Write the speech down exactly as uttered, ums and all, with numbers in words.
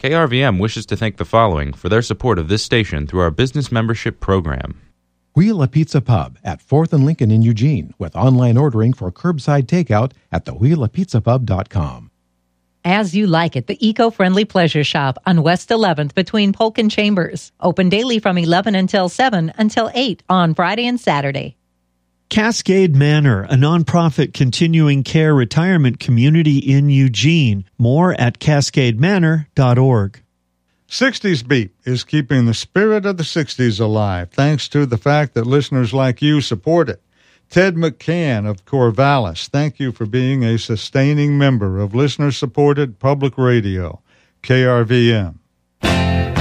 K R V M wishes to thank the following for their support of this station through our business membership program. Wheel a Pizza Pub at fourth and Lincoln in Eugene with online ordering for curbside takeout at the wheel a pizza pub dot com. As You Like It, the eco-friendly pleasure shop on West eleventh between Polk and Chambers. Open daily from eleven until seven until eight on Friday and Saturday. Cascade Manor, a nonprofit continuing care retirement community in Eugene. More at cascade manor dot org. sixties Beat is keeping the spirit of the sixties alive, thanks to the fact that listeners like you support it. Ted McCann of Corvallis, thank you for being a sustaining member of listener-supported public radio, K R V M.